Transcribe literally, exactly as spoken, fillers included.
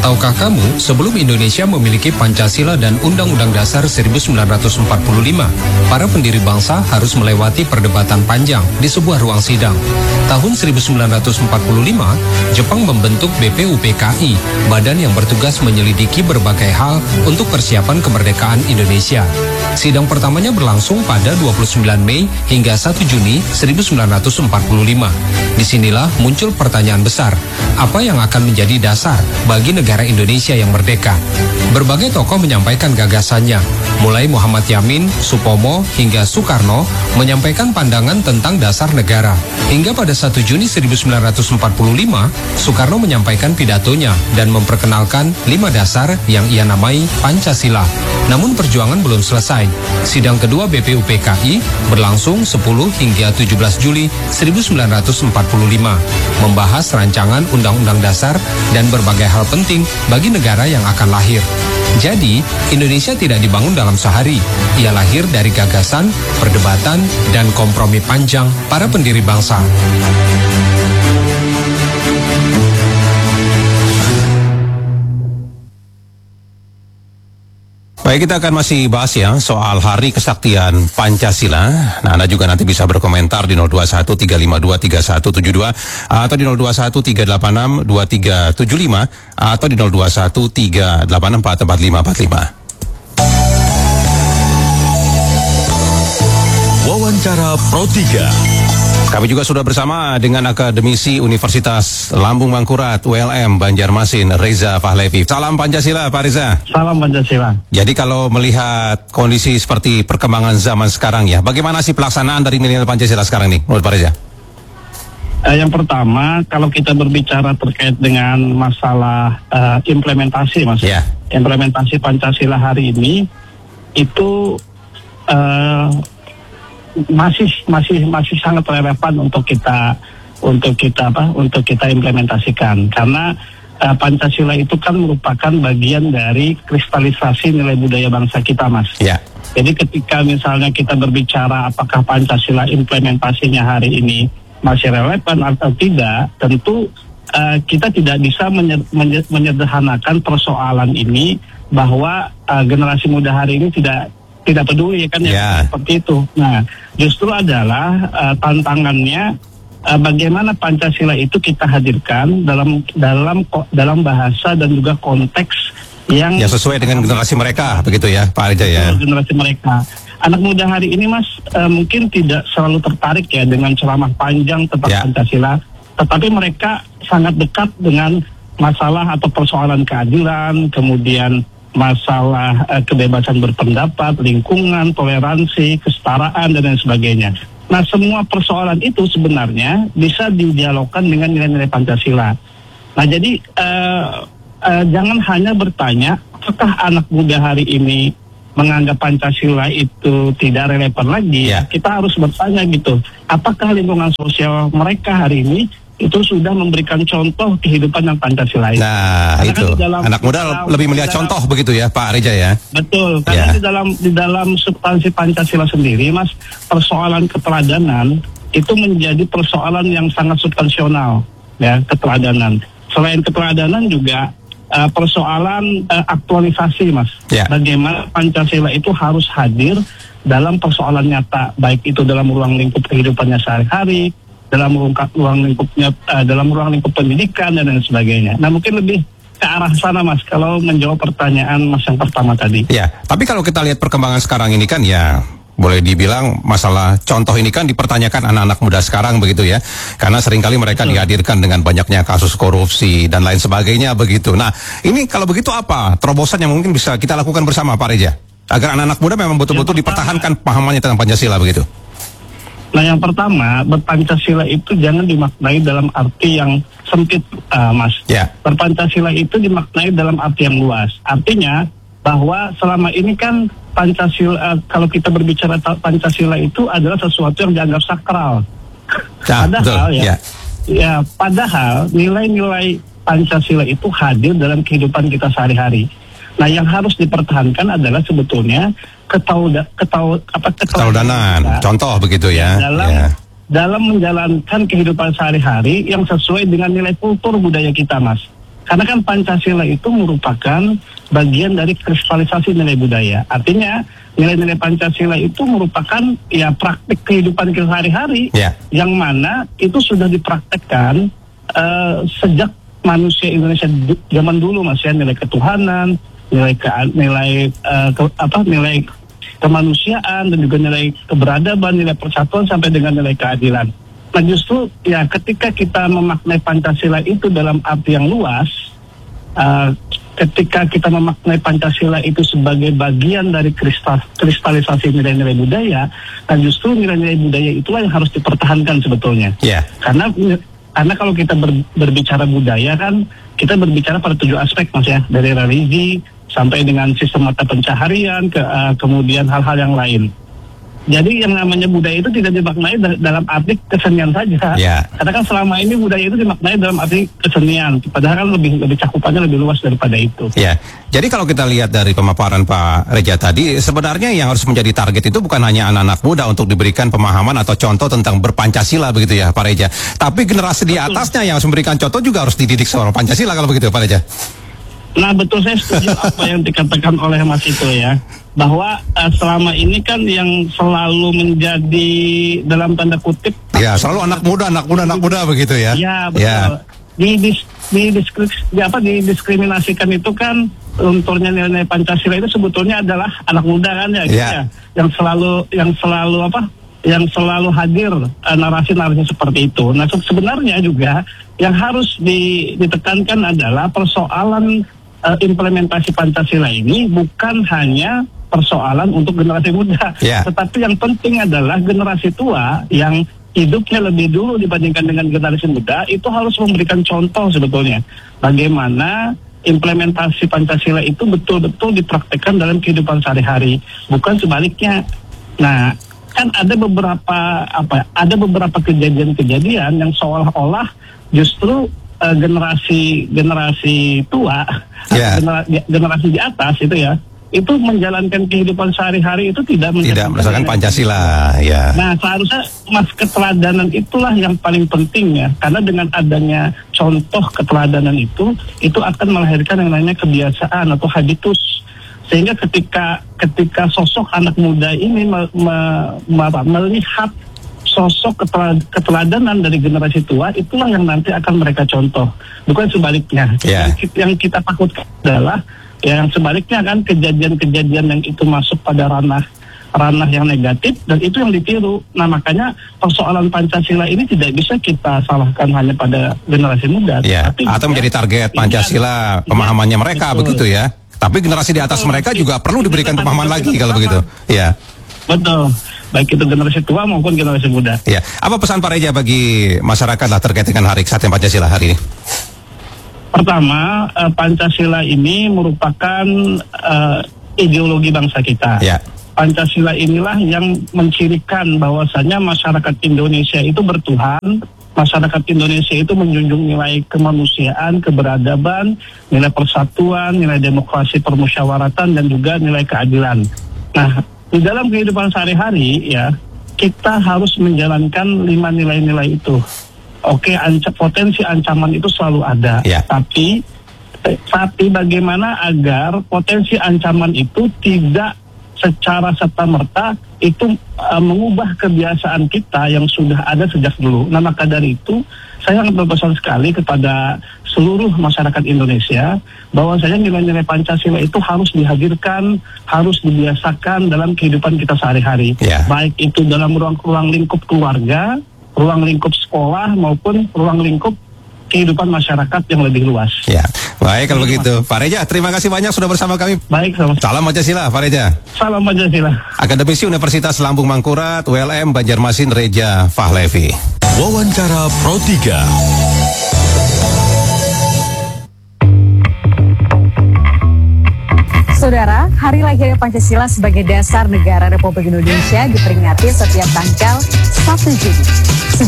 Tahukah kamu, sebelum Indonesia memiliki Pancasila dan Undang-Undang Dasar seribu sembilan ratus empat puluh lima, para pendiri bangsa harus melewati perdebatan panjang di sebuah ruang sidang. Tahun seribu sembilan ratus empat puluh lima, Jepang membentuk B P U P K I, badan yang bertugas menyelidiki berbagai hal untuk persiapan kemerdekaan Indonesia. Sidang pertamanya berlangsung pada dua puluh sembilan Mei hingga satu Juni seribu sembilan ratus empat puluh lima. Disinilah muncul pertanyaan besar, apa yang akan menjadi dasar bagi negara Indonesia yang merdeka? Berbagai tokoh menyampaikan gagasannya, mulai Muhammad Yamin, Supomo, hingga Soekarno menyampaikan pandangan tentang dasar negara. Hingga pada satu Juni seribu sembilan ratus empat puluh lima, Soekarno menyampaikan pidatonya dan memperkenalkan lima dasar yang ia namai Pancasila. Namun perjuangan belum selesai. Sidang kedua B P U P K I berlangsung sepuluh hingga tujuh belas Juli seribu sembilan ratus empat puluh lima, membahas rancangan Undang-Undang Dasar dan berbagai hal penting bagi negara yang akan lahir. Jadi, Indonesia tidak dibangun dalam sehari. Ia lahir dari gagasan, perdebatan, dan kompromi panjang para pendiri bangsa. Baik, kita akan masih bahas ya soal Hari Kesaktian Pancasila. Nah, Anda juga nanti bisa berkomentar di nol dua satu tiga lima dua tiga satu tujuh dua atau di nol dua satu tiga delapan enam dua tiga tujuh lima atau di nol dua satu tiga delapan empat empat lima empat lima. Wawancara Pro tiga. Kami juga sudah bersama dengan akademisi Universitas Lambung Mangkurat U L M Banjarmasin, Reza Fahlevi. Salam Pancasila, Pak Reza. Salam Pancasila. Jadi kalau melihat kondisi seperti perkembangan zaman sekarang ya, bagaimana sih pelaksanaan dari nilai Pancasila sekarang nih, menurut Pak Reza? Eh, yang pertama, kalau kita berbicara terkait dengan masalah uh, implementasi, Mas. Yeah. Implementasi Pancasila hari ini itu uh, masih masih masih sangat relevan untuk kita untuk kita apa untuk kita implementasikan, karena uh, Pancasila itu kan merupakan bagian dari kristalisasi nilai budaya bangsa kita, Mas. Ya. Jadi ketika misalnya kita berbicara apakah Pancasila implementasinya hari ini masih relevan atau tidak, tentu uh, kita tidak bisa menyer- menyer- menyederhanakan persoalan ini bahwa uh, generasi muda hari ini tidak tidak peduli kan ya, yeah. seperti itu. Nah, justru adalah uh, tantangannya uh, bagaimana Pancasila itu kita hadirkan dalam dalam dalam bahasa dan juga konteks yang ya sesuai dengan generasi mereka, begitu ya, Pak Reza ya. Generasi mereka. Anak muda hari ini, Mas, uh, mungkin tidak selalu tertarik ya dengan ceramah panjang tentang yeah. Pancasila, tetapi mereka sangat dekat dengan masalah atau persoalan keadilan, kemudian masalah uh, kebebasan berpendapat, lingkungan, toleransi, kesetaraan, dan lain sebagainya. Nah, semua persoalan itu sebenarnya bisa didialogkan dengan nilai-nilai Pancasila. Nah, jadi uh, uh, jangan hanya bertanya, apakah anak muda hari ini menganggap Pancasila itu tidak relevan lagi? Yeah. Kita harus bertanya gitu, apakah lingkungan sosial mereka hari ini itu sudah memberikan contoh kehidupan yang Pancasila. Nah, karena itu kan dalam, anak muda dalam, lebih melihat dalam, contoh begitu ya, Pak Reza ya. Betul, karena yeah. di dalam di dalam substansi Pancasila sendiri, Mas, persoalan keteladanan itu menjadi persoalan yang sangat substansional, ya, keteladanan. Selain keteladanan juga uh, persoalan uh, aktualisasi, Mas. Yeah. Bagaimana Pancasila itu harus hadir dalam persoalan nyata, baik itu dalam ruang lingkup kehidupannya sehari-hari, dalam ruang lingkupnya, uh, dalam ruang lingkup pendidikan dan lain sebagainya. Nah, mungkin lebih ke arah sana, Mas, kalau menjawab pertanyaan Mas yang pertama tadi. Ya, tapi kalau kita lihat perkembangan sekarang ini kan ya boleh dibilang masalah contoh ini kan dipertanyakan anak-anak muda sekarang begitu ya, karena seringkali mereka Betul. dihadirkan dengan banyaknya kasus korupsi dan lain sebagainya begitu. Nah, ini kalau begitu apa terobosan yang mungkin bisa kita lakukan bersama, Pak Reza, agar anak-anak muda memang betul-betul dipertahankan pahamannya tentang Pancasila begitu? Nah, yang pertama, berpancasila itu jangan dimaknai dalam arti yang sempit, uh, Mas. Yeah. Berpancasila itu dimaknai dalam arti yang luas. Artinya bahwa selama ini kan Pancasila, uh, kalau kita berbicara Pancasila itu adalah sesuatu yang dianggap sakral. Ya, padahal betul, ya, ya, ya, padahal nilai-nilai Pancasila itu hadir dalam kehidupan kita sehari-hari. Nah, yang harus dipertahankan adalah sebetulnya ketauda, ketau, apa, keteladanan, contoh begitu ya. Dalam ya. dalam menjalankan kehidupan sehari-hari yang sesuai dengan nilai kultur budaya kita, Mas. Karena kan Pancasila itu merupakan bagian dari kristalisasi nilai budaya. Artinya nilai-nilai Pancasila itu merupakan ya praktik kehidupan kita sehari-hari, yeah. yang mana itu sudah dipraktekkan uh, sejak manusia Indonesia du- zaman dulu, Mas, ya, nilai ketuhanan, nilai ke, nilai uh, ke, apa nilai kemanusiaan, dan juga nilai keberadaban, nilai persatuan, sampai dengan nilai keadilan. Nah, justru ya ketika kita memaknai Pancasila itu dalam arti yang luas, uh, ketika kita memaknai Pancasila itu sebagai bagian dari kristal, kristalisasi nilai-nilai budaya, dan justru nilai-nilai budaya itulah yang harus dipertahankan sebetulnya. Yeah. Karena karena kalau kita ber, berbicara budaya kan, kita berbicara pada tujuh aspek, Mas, ya, dari religi sampai dengan sistem mata pencaharian, ke, uh, kemudian hal-hal yang lain. Jadi yang namanya budaya itu tidak dimaknai da- dalam arti kesenian saja. Yeah. Karena kan selama ini budaya itu dimaknai dalam arti kesenian. Padahal kan lebih lebih cakupannya lebih luas daripada itu. Ya, jadi kalau kita lihat dari pemaparan Pak Reja tadi, sebenarnya yang harus menjadi target itu bukan hanya anak-anak muda untuk diberikan pemahaman atau contoh tentang berpancasila begitu ya Pak Reja. Tapi generasi di atasnya yang harus memberikan contoh juga harus dididik soal Pancasila kalau begitu Pak Reja. Nah, betul, saya setuju apa yang dikatakan oleh Mas Ito, ya, bahwa uh, selama ini kan yang selalu menjadi dalam tanda kutip, Ya, selalu anak muda, anak muda, anak muda begitu ya. ya betul, Ya. di, dis, di, diskri- di apa didiskriminasikan itu kan lunturnya nilai Pancasila itu sebetulnya adalah anak muda kan, ya, gitu Ya. ya, yang selalu yang selalu apa yang selalu hadir uh, narasi-narasi seperti itu. Nah, se- sebenarnya juga yang harus di, ditekankan adalah persoalan uh, implementasi Pancasila ini bukan hanya persoalan untuk generasi muda, Yeah. tetapi yang penting adalah generasi tua yang hidupnya lebih dulu dibandingkan dengan generasi muda itu harus memberikan contoh sebetulnya bagaimana implementasi Pancasila itu betul-betul dipraktekkan dalam kehidupan sehari-hari, bukan sebaliknya. Nah, kan ada beberapa apa ada beberapa kejadian-kejadian yang seolah-olah justru uh, generasi generasi tua, Yeah. genera- generasi di atas itu ya, itu menjalankan kehidupan sehari-hari itu tidak Tidak berdasarkan Pancasila, ya. Nah, seharusnya mas keteladanan itulah yang paling penting, ya, karena dengan adanya contoh keteladanan itu itu akan melahirkan yang namanya kebiasaan atau habitus, sehingga ketika ketika sosok anak muda ini me, me, me, melihat sosok ketelad, keteladanan dari generasi tua, itulah yang nanti akan mereka contoh, bukan sebaliknya. Yeah. Yang, yang kita takutkan adalah yang sebaliknya kan, kejadian-kejadian yang itu masuk pada ranah ranah yang negatif, dan itu yang ditiru. Nah, makanya persoalan Pancasila ini tidak bisa kita salahkan hanya pada generasi muda, Ya, tapi atau juga menjadi target ini Pancasila ada- pemahamannya mereka betul. begitu ya. Tapi generasi di atas Betul. mereka juga perlu diberikan Itu pemahaman Pancasila lagi kalau sama. begitu. Ya. Betul, baik itu generasi tua maupun generasi muda. Ya, apa pesan Pak Reja bagi masyarakat lah terkait dengan Hari Kesatria Pancasila hari ini? Pertama, eh, Pancasila ini merupakan eh, ideologi bangsa kita. Ya. Pancasila inilah yang mencirikan bahwasanya masyarakat Indonesia itu bertuhan, masyarakat Indonesia itu menjunjung nilai kemanusiaan, keberadaban, nilai persatuan, nilai demokrasi, permusyawaratan, dan juga nilai keadilan. Nah, di dalam kehidupan sehari-hari, ya, kita harus menjalankan lima nilai-nilai itu. Oke, anca- potensi ancaman itu selalu ada, Ya. tapi tapi bagaimana agar potensi ancaman itu tidak secara serta-merta itu uh, mengubah kebiasaan kita yang sudah ada sejak dulu. Nah, maka dari itu saya sangat berpesan sekali kepada seluruh masyarakat Indonesia bahwasanya nilai-nilai Pancasila itu harus dihadirkan, harus dibiasakan dalam kehidupan kita sehari-hari. Ya. Baik itu dalam ruang-ruang lingkup keluarga, ruang lingkup sekolah, maupun ruang lingkup kehidupan masyarakat yang lebih luas. Ya. Baik kalau begitu. Pak Reja, terima kasih banyak sudah bersama kami. Baik, sama. Salam Pancasila, Pak Reja. Salam Pancasila. Akademisi Universitas Lambung Mangkurat, U L M Banjarmasin, Reja Fahlevi. Wawancara Pro tiga. Saudara, Hari Lahir Pancasila sebagai dasar negara Republik Indonesia diperingati setiap tanggal satu Juni.